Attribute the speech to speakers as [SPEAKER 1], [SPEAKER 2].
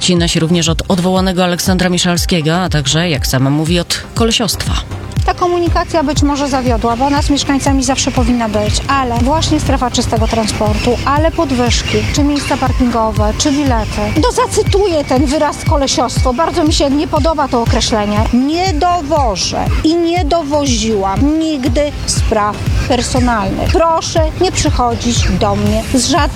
[SPEAKER 1] odcina się również od odwołanego Aleksandra Miszalskiego, a także, jak sama mówi, od kolesiostwa.
[SPEAKER 2] Ta komunikacja być może zawiodła, bo ona z mieszkańcami zawsze powinna być, ale właśnie strefa czystego transportu, ale podwyżki, czy miejsca parkingowe, czy bilety. Zacytuję ten wyraz kolesiostwo, bardzo mi się nie podoba to określenie. Nie dowożę i nie dowoziłam nigdy spraw personalnych. Proszę nie przychodzić do mnie z żadnym